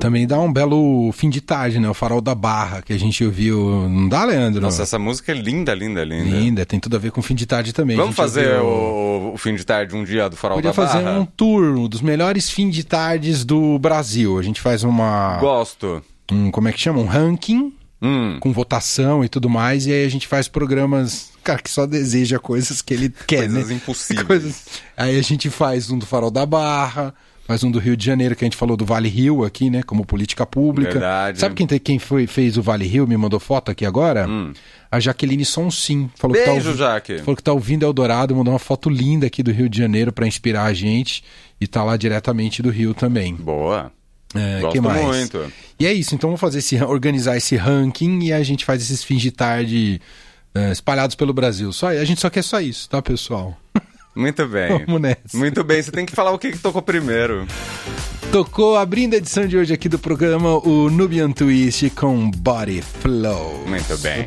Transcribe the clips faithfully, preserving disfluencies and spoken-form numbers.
Também dá um belo fim de tarde, né? O Farol da Barra, que a gente ouviu. Não dá, Leandro? Nossa, essa música é linda, linda, linda. Linda, tem tudo a ver com fim de tarde também. Vamos fazer ouviu... o, o fim de tarde um dia do Farol Podia da Barra? Podia fazer um tour dos melhores fim de tardes do Brasil. A gente faz uma... Gosto. Um, como é que chama? Um ranking, hum. com votação e tudo mais. E aí a gente faz programas... Cara, que só deseja coisas que ele quer, coisas né? Impossíveis. Coisas... Aí a gente faz um do Farol da Barra... Faz um do Rio de Janeiro, que a gente falou do Vale Rio aqui, né? Como política pública. Verdade. Sabe quem, quem foi, fez o Vale Rio, me mandou foto aqui agora? Hum. A Jaqueline Sonsim. Falou Beijo, que tá, Jaque. Falou que tá ouvindo Eldorado, mandou uma foto linda aqui do Rio de Janeiro para inspirar a gente. E tá lá diretamente do Rio também. Boa. É, Gosto que mais? muito. E é isso, então vamos fazer esse, organizar esse ranking e a gente faz esses fins de tarde é, espalhados pelo Brasil. Só, a gente só quer só isso, tá, pessoal? Muito bem. Vamos nessa. Muito bem, você tem que falar o que, que tocou primeiro. Tocou, abrindo a edição de hoje aqui do programa, o Nubian Twist com Body Flow. Muito bem.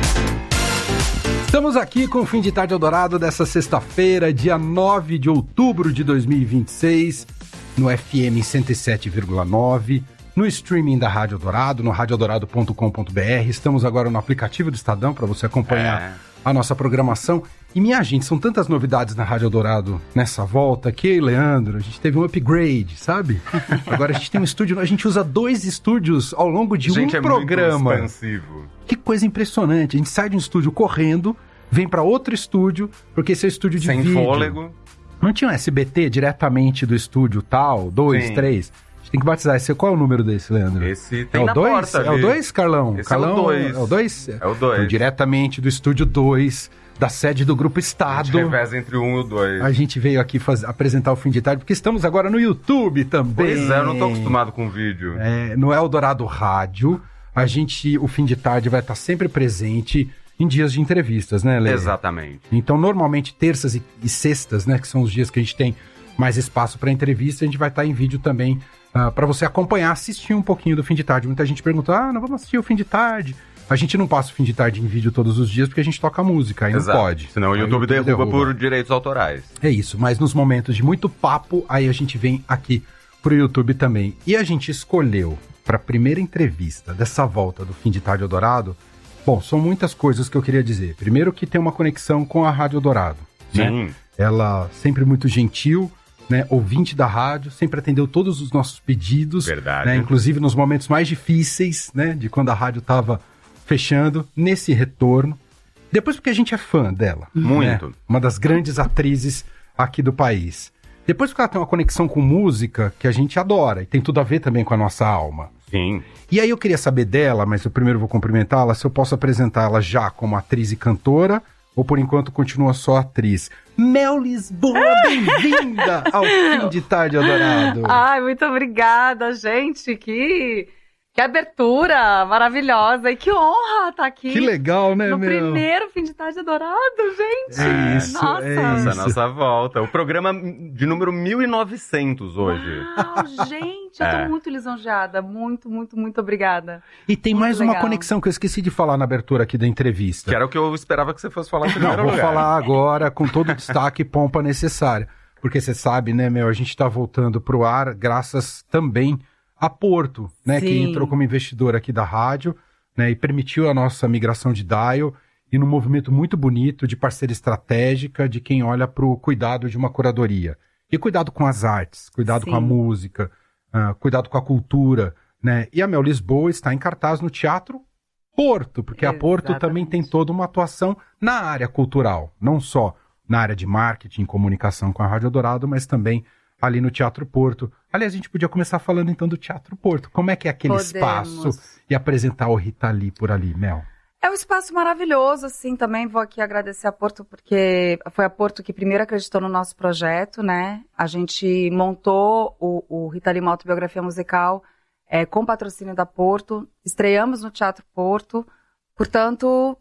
Estamos aqui com o Fim de Tarde Eldorado dessa sexta-feira, dia nove de outubro de dois mil e vinte e seis, no F M cento e sete vírgula nove, no streaming da Rádio Eldorado, no rádio eldorado ponto com ponto b r. Estamos agora no aplicativo do Estadão para você acompanhar é. a nossa programação. E, minha gente, são tantas novidades na Rádio Eldorado nessa volta que eu e Leandro, a gente teve um upgrade, sabe? Agora a gente tem um estúdio, a gente usa dois estúdios ao longo de gente, um é programa. Muito expansivo. Que coisa impressionante. A gente sai de um estúdio correndo, vem para outro estúdio, porque esse é o estúdio de Sem vídeo. Sem fôlego. Não tinha um S B T diretamente do estúdio tal, dois, Sim. três... Tem que batizar esse. Qual é o número desse, Leandro? Esse tem é na dois? porta ali. É o dois, Carlão? Esse Carlão, é o dois. É o dois? É o dois. Então, diretamente do estúdio dois, da sede do Grupo Estado. A gente reveza entre um e o dois. A gente veio aqui faz, apresentar o Fim de Tarde, porque estamos agora no YouTube também. Pois é, eu não tô acostumado com vídeo. É, no Eldorado Rádio, a gente, o Fim de Tarde vai estar sempre presente em dias de entrevistas, né, Lê? Exatamente. Então, normalmente, terças e, e sextas, né, que são os dias que a gente tem mais espaço para entrevista, a gente vai estar em vídeo também, Uh, para você acompanhar, assistir um pouquinho do Fim de Tarde. Muita gente perguntou, ah, não vamos assistir o Fim de Tarde. A gente não passa o Fim de Tarde em vídeo todos os dias porque a gente toca música, aí Exato. Não pode. Senão o YouTube, YouTube derruba, derruba por direitos autorais. É isso, mas nos momentos de muito papo, aí a gente vem aqui pro YouTube também. E a gente escolheu, para a primeira entrevista dessa volta do Fim de Tarde Eldorado, bom, são muitas coisas que eu queria dizer. Primeiro que tem uma conexão com a Rádio Eldorado. Sim. Né? Ela sempre muito gentil, né, ouvinte da rádio, sempre atendeu todos os nossos pedidos. Verdade. Né, inclusive nos momentos mais difíceis, né, de quando a rádio estava fechando, nesse retorno. Depois porque a gente é fã dela. Muito. Né, uma das grandes atrizes aqui do país. Depois porque ela tem uma conexão com música que a gente adora e tem tudo a ver também com a nossa alma. Sim. E aí eu queria saber dela, mas eu primeiro vou cumprimentá-la, se eu posso apresentá-la já como atriz e cantora, ou por enquanto continua só atriz. Mel Lisboa, bem-vinda ao Fim de Tarde Eldorado. Ai, muito obrigada, gente. Que, que abertura maravilhosa. E que honra estar aqui. Que legal, né, no meu? No primeiro Fim de Tarde Eldorado, gente. É isso, nossa. é Essa isso. é a nossa volta. O programa de número mil e novecentos hoje. Uau, gente, eu tô É. muito lisonjeada. Muito, muito, muito obrigada. E tem Muito mais uma legal. conexão que eu esqueci de falar na abertura aqui da entrevista. Que era o que eu esperava que você fosse falar em primeiro Não, vou lugar. falar agora com todo o destaque e pompa necessária. Porque você sabe, né, meu, a gente tá voltando pro ar graças também a Porto, né, Sim. que entrou como investidor aqui da rádio, né, e permitiu a nossa migração de dial e num movimento muito bonito de parceria estratégica de quem olha pro cuidado de uma curadoria. E cuidado com as artes, cuidado Sim. com a música, uh, cuidado com a cultura, né? E a Mel Lisboa está em cartaz no Teatro Porto, porque a Porto Exatamente. também tem toda uma atuação na área cultural, não só na área de marketing e comunicação com a Rádio Eldorado, mas também ali no Teatro Porto. Aliás, a gente podia começar falando então do Teatro Porto. Como é que é aquele Podemos. espaço e apresentar o Rita Lee por ali, Mel? É um espaço maravilhoso, assim, também vou aqui agradecer a Porto, porque foi a Porto que primeiro acreditou no nosso projeto, né? A gente montou o, o Rita Lee, uma autobiografia musical, é, com patrocínio da Porto, estreamos no Teatro Porto, portanto,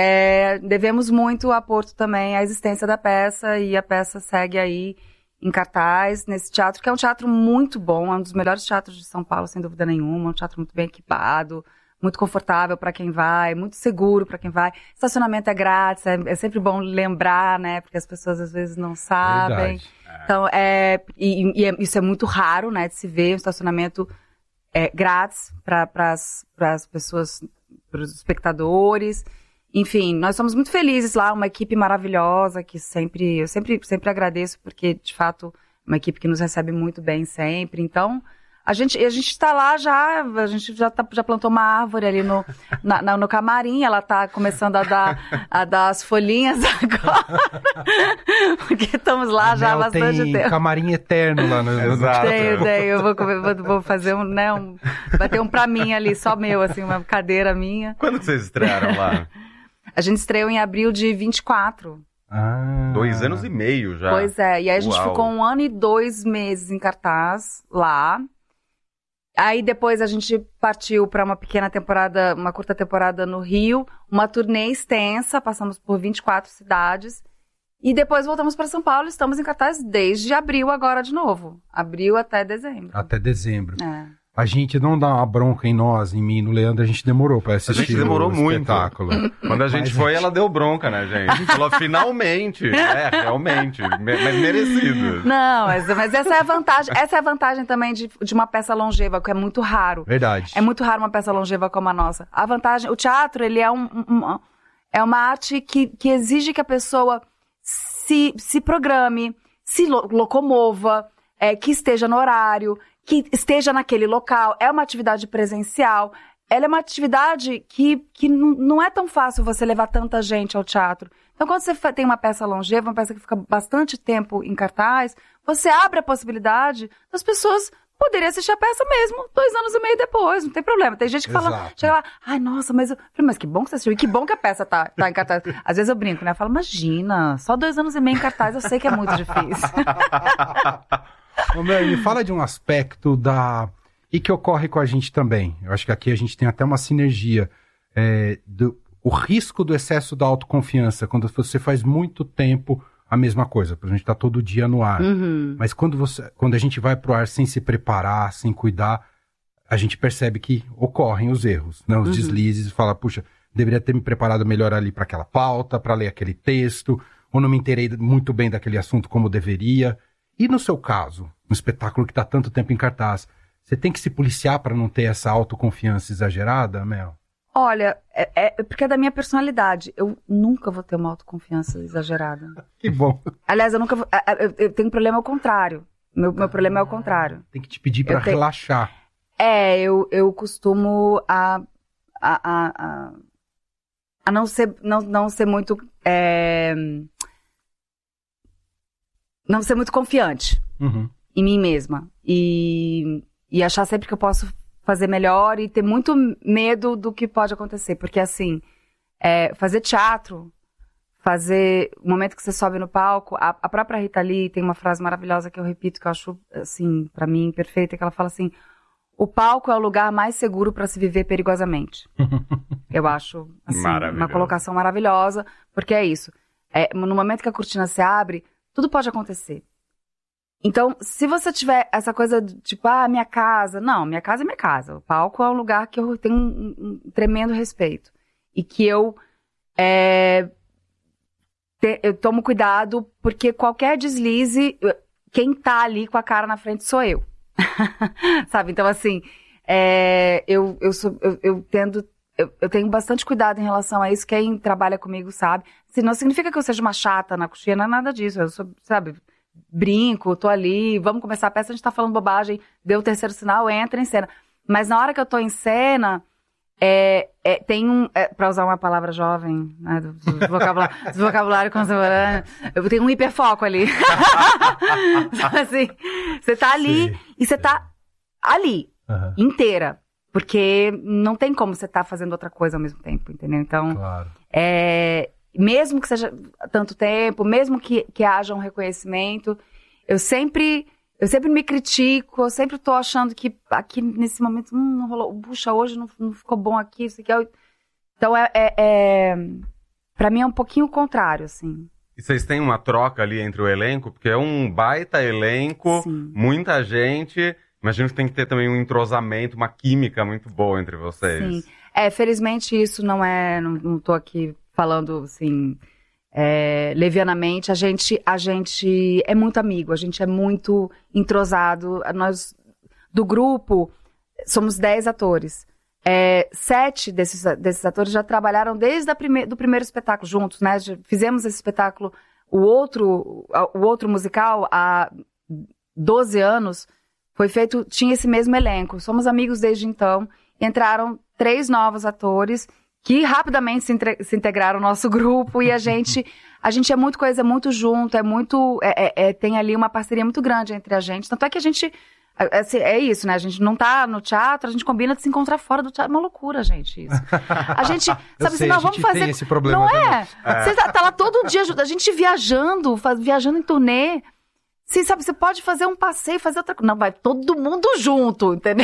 é, devemos muito a Porto também a existência da peça, e a peça segue aí em cartaz, nesse teatro, que é um teatro muito bom, é um dos melhores teatros de São Paulo, sem dúvida nenhuma, um teatro muito bem equipado, muito confortável para quem vai, muito seguro para quem vai. Estacionamento é grátis, é, é sempre bom lembrar, né? Porque as pessoas às vezes não sabem. Verdade. Então, é, e, e é, isso é muito raro, né? De se ver um estacionamento é, grátis para as pessoas, para os espectadores. Enfim, nós somos muito felizes lá, uma equipe maravilhosa que sempre, eu sempre, sempre agradeço, porque, de fato, uma equipe que nos recebe muito bem sempre. Então, a gente a gente está lá já, a gente já, tá, já plantou uma árvore ali no, na, na, no camarim, ela está começando a dar, a dar as folhinhas agora, porque estamos lá a já há Mel bastante tem tempo. camarim eterno lá no... Exato. Tenho, tenho, eu vou, vou, vou fazer um, né, um, vai ter um pra mim ali, só meu, assim, uma cadeira minha. Quando que vocês estrearam lá? A gente estreou em abril de vinte e quatro. Ah. Dois anos e meio já. Pois é, e aí a gente Uau. ficou um ano e dois meses em cartaz lá. Aí depois a gente partiu para uma pequena temporada, uma curta temporada no Rio, uma turnê extensa, passamos por vinte e quatro cidades. E depois voltamos para São Paulo e estamos em cartaz desde abril agora de novo. Abril até dezembro. Até dezembro. É. A gente não dá uma bronca em nós, em mim, no Leandro, a gente demorou pra assistir A gente demorou o muito. espetáculo. Quando a gente Mas foi, ela deu bronca, né, gente? A gente falou, finalmente. É, realmente. Me- Mas merecido. Não, mas, mas essa é a vantagem. Essa é a vantagem também de, de uma peça longeva, que é muito raro. Verdade. É muito raro uma peça longeva como a nossa. A vantagem, o teatro, ele é um, um- é uma arte que, que exige que a pessoa se, se programe, se lo- locomova, é, que esteja no horário, que esteja naquele local. É uma atividade presencial. Ela é uma atividade que, que n- não é tão fácil você levar tanta gente ao teatro. Então, quando você fa- tem uma peça longeva, uma peça que fica bastante tempo em cartaz, você abre a possibilidade das pessoas poderem assistir a peça mesmo, dois anos e meio depois, não tem problema. Tem gente que fala, Exato. chega lá, ai, nossa, mas, eu... falei, mas que bom que você assistiu, e que bom que a peça tá, tá em cartaz. Às vezes eu brinco, né? Eu falo, imagina, só dois anos e meio em cartaz, eu sei que é muito difícil. Ô, Mel, me fala de um aspecto da... E que ocorre com a gente também. Eu acho que aqui a gente tem até uma sinergia. É, do... O risco do excesso da autoconfiança, quando você faz muito tempo a mesma coisa. Por exemplo, a gente tá todo dia no ar. Uhum. Mas quando, você... quando a gente vai pro ar sem se preparar, sem cuidar, a gente percebe que ocorrem os erros, né? Os Uhum. deslizes. Fala, puxa, deveria ter me preparado melhor ali para aquela pauta, para ler aquele texto, ou não me inteirei muito bem daquele assunto como deveria. E no seu caso, um espetáculo que está tanto tempo em cartaz, você tem que se policiar para não ter essa autoconfiança exagerada, Mel? Olha, é, é porque é da minha personalidade. Eu nunca vou ter uma autoconfiança exagerada. Que bom. Aliás, eu nunca vou... Eu, eu tenho um problema ao contrário. Meu, meu problema é o contrário. Tem que te pedir para Eu tenho- relaxar. É, eu, eu costumo a, a, a, a, a não, ser, não, não ser muito... é, não ser muito confiante Uhum. em mim mesma. E, e achar sempre que eu posso fazer melhor e ter muito medo do que pode acontecer. Porque, assim, é, fazer teatro, fazer... O momento que você sobe no palco... A, a própria Rita Lee tem uma frase maravilhosa que eu repito, que eu acho, assim, pra mim, perfeita, que ela fala assim... O palco é o lugar mais seguro para se viver perigosamente. Eu acho, assim, Maravilhoso. uma colocação maravilhosa, porque é isso. É, no momento que a cortina se abre, tudo pode acontecer. Então, se você tiver essa coisa de, tipo, ah, minha casa... Não, minha casa é minha casa. O palco é um lugar que eu tenho um, um tremendo respeito. E que eu, é, te- eu tomo cuidado, porque qualquer deslize, quem tá ali com a cara na frente sou eu. Sabe? Então, assim, é, eu, eu, sou, eu, eu tendo... Eu, eu tenho bastante cuidado em relação a isso. Quem trabalha comigo sabe. Assim, não significa que eu seja uma chata na coxinha, não é nada disso. Eu sou, sabe, brinco, tô ali, vamos começar a peça, a gente tá falando bobagem, deu o terceiro sinal, entra em cena. Mas na hora que eu tô em cena, é, é, tem um... É, pra usar uma palavra jovem, né, do, do, vocabulário, do vocabulário contemporâneo, eu tenho um hiperfoco ali. Então, assim, você tá ali Sim. e você tá ali, Aham. inteira. Porque não tem como você estar fazendo outra coisa ao mesmo tempo, entendeu? Então, Claro. é, mesmo que seja tanto tempo, mesmo que, que haja um reconhecimento, eu sempre, eu sempre me critico, eu sempre tô achando que aqui nesse momento, hum, não rolou, puxa, hoje não, não ficou bom aqui, isso aqui. Então, é, é, é, pra mim é um pouquinho o contrário, assim. E vocês têm uma troca ali entre o elenco? Porque é um baita elenco, Sim. muita gente. Imagino que tem que ter também um entrosamento, uma química muito boa entre vocês. Sim. É, felizmente isso não é, não, não tô aqui falando, assim, é, levianamente. A gente, a gente é muito amigo, a gente é muito entrosado. Nós, do grupo, somos dez atores. É, sete desses, desses atores já trabalharam desde o prime- do primeiro espetáculo juntos, né? Já fizemos esse espetáculo, o outro, o outro musical, há doze anos, foi feito, tinha esse mesmo elenco. Somos amigos desde então. Entraram três novos atores que rapidamente se, entre, se integraram ao nosso grupo e a gente, a gente é muito coisa, é muito junto, é muito, é, é, é, tem ali uma parceria muito grande entre a gente. Tanto é que a gente... Assim, é isso, né? A gente não tá no teatro, a gente combina de se encontrar fora do teatro. É uma loucura, gente, isso. A gente, sabe assim, sei, nós a vamos gente fazer... tem esse problema não também. é? é? Você tá, tá lá todo dia, a gente viajando, faz, viajando em turnê. Você sabe, você pode fazer um passeio, fazer outra coisa. Não, vai todo mundo junto, entendeu?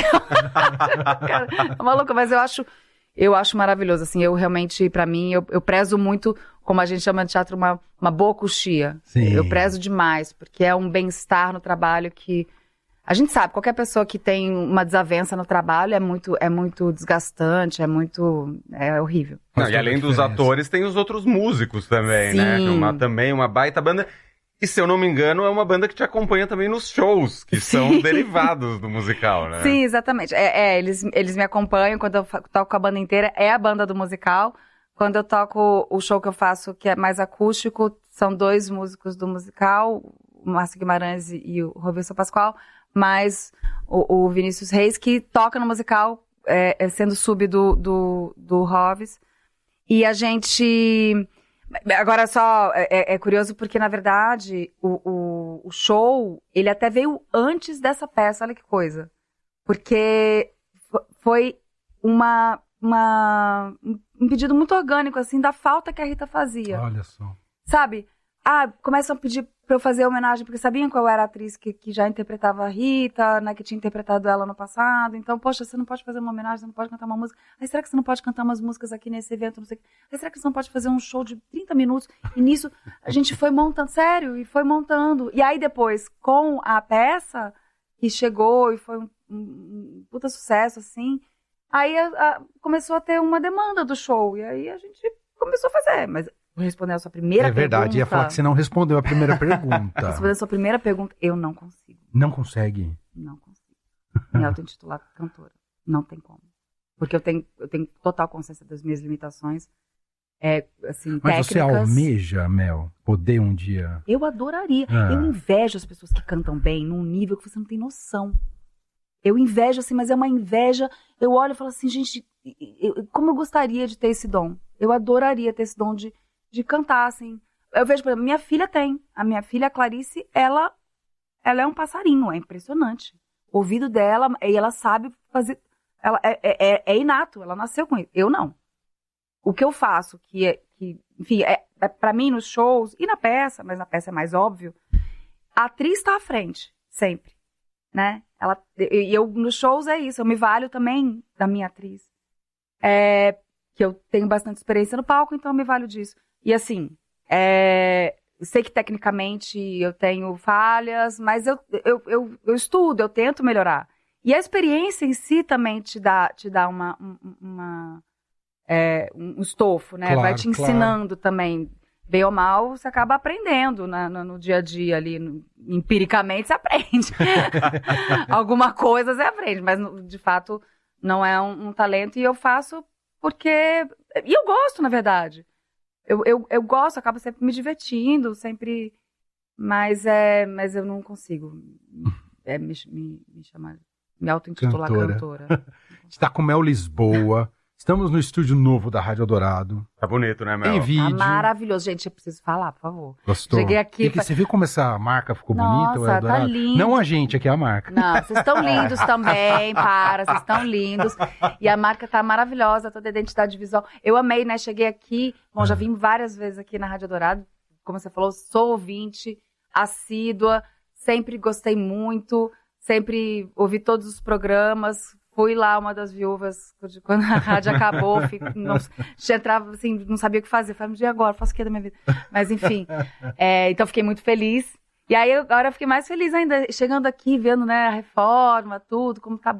Cara, é uma loucura, mas eu acho... Eu acho maravilhoso, assim, eu realmente, pra mim, eu, eu prezo muito, como a gente chama de teatro, uma, uma boa coxia. Sim. Eu prezo demais, porque é um bem-estar no trabalho que... A gente sabe, qualquer pessoa que tem uma desavença no trabalho é muito, é muito desgastante, é muito... é horrível. Não, e além dos atores, tem os outros músicos também, Sim. né? Uma, também uma baita banda. E se eu não me engano, é uma banda que te acompanha também nos shows, que Sim. são derivados do musical, né? Sim, exatamente. É, é, eles, eles me acompanham quando eu fa- toco com a banda inteira, é a banda do musical. Quando eu toco o show que eu faço, que é mais acústico, são dois músicos do musical, o Márcio Guimarães e o Roberto Pascoal, mais o, o Vinícius Reis, que toca no musical, é, é, sendo sub do, do, do Roves. E a gente... Agora só, é, é curioso porque, na verdade, o, o, o show, ele até veio antes dessa peça, olha que coisa. Porque foi uma, uma, um pedido muito orgânico, assim, da falta que a Rita fazia. Olha só. Sabe? Ah, começam a pedir pra eu fazer homenagem, porque sabiam qual era a atriz que, que já interpretava a Rita, né, que tinha interpretado ela no passado. Então, poxa, você não pode fazer uma homenagem, você não pode cantar uma música. Aí, será que você não pode cantar umas músicas aqui nesse evento, não sei o quê? Aí, será que você não pode fazer um show de trinta minutos? E nisso, a gente foi montando, sério, e foi montando. E aí, depois, com a peça, que chegou e foi um, um, um puta sucesso, assim, aí a, a, começou a ter uma demanda do show. E aí, a gente começou a fazer, mas... Vou responder a sua primeira É verdade, pergunta. ia falar que você não respondeu a primeira pergunta. Respondendo a sua primeira pergunta, eu não consigo. Não consegue? Não consigo. Me auto-intitular cantora. Não tem como. Porque eu tenho, eu tenho total consciência das minhas limitações. É, assim, Mas técnicas. você almeja, Mel, poder um dia... Eu adoraria. Ah. Eu invejo as pessoas que cantam bem num nível que você não tem noção. Eu invejo, assim, mas é uma inveja. Eu olho e falo assim, gente, eu, como eu gostaria de ter esse dom. Eu adoraria ter esse dom de de cantar, assim. Eu vejo, por exemplo, minha filha tem. A minha filha, a Clarice, ela, ela é um passarinho, é impressionante. O ouvido dela, e ela sabe fazer... Ela é, é, é inato, ela nasceu com isso. Eu não. O que eu faço, que, é, que enfim, é, é pra mim nos shows, e na peça, mas na peça é mais óbvio, a atriz tá à frente, sempre, né? Ela, e eu, nos shows é isso, eu me valho também da minha atriz. É, que eu tenho bastante experiência no palco, então eu me valho disso. E assim, é, eu sei que tecnicamente eu tenho falhas, mas eu, eu, eu, eu estudo, eu tento melhorar. E a experiência em si também te dá, te dá uma, uma, é, um estofo, né? Claro, vai te ensinando claro. também. Bem ou mal, você acaba aprendendo na, no, no dia a dia ali, no, empiricamente você aprende. Alguma coisa você aprende, mas de fato não é um, um talento. E eu faço porque... E eu gosto, na verdade. Eu, eu, eu gosto, acabo sempre me divertindo, sempre... Mas, é, mas eu não consigo é, me, me, me chamar, me auto-intitular Cantora. cantora. Está com Mel Lisboa. Estamos no estúdio novo da Rádio Eldorado. Tá bonito, né, Mel? Tem Tá vídeo. maravilhoso. Gente, eu preciso falar, por favor. Gostou? Cheguei aqui... E que, você viu como essa marca ficou bonita? o Nossa, tá Eldorado? lindo. Não a gente, aqui é a marca. Não, vocês estão lindos também, para, vocês estão lindos. E a marca tá maravilhosa, toda a identidade visual. Eu amei, né? Cheguei aqui, bom, já vim várias vezes aqui na Rádio Eldorado, como você falou, sou ouvinte, assídua, sempre gostei muito, sempre ouvi todos os programas, fui lá uma das viúvas, quando a rádio acabou, fico, não, já entrava assim, não sabia o que fazer, falei, e agora, faço o que da minha vida? Mas enfim, é, então fiquei muito feliz. E aí agora eu fiquei mais feliz ainda, chegando aqui, vendo, né, a reforma, tudo, como tá